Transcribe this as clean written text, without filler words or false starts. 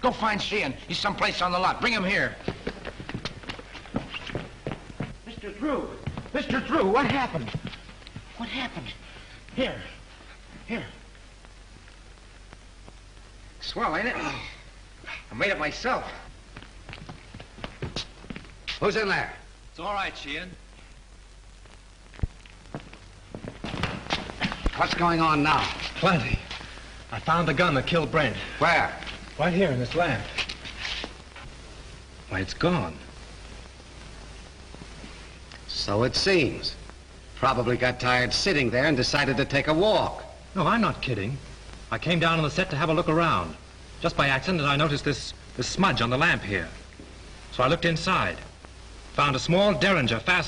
Go find Sheehan. He's someplace on the lot. Bring him here. Mr. Drew! Mr. Drew, what happened? What happened? Here. Swell, ain't it? I made it myself. Who's in there? It's all right, Sheehan. What's going on now? Plenty. I found the gun that killed Brent. Where? Right here in this lamp. Why, it's gone. So it seems. Probably got tired sitting there and decided to take a walk. No, I'm not kidding. I came down on the set to have a look around. Just by accident, I noticed this smudge on the lamp here. So I looked inside. Found a small derringer fastened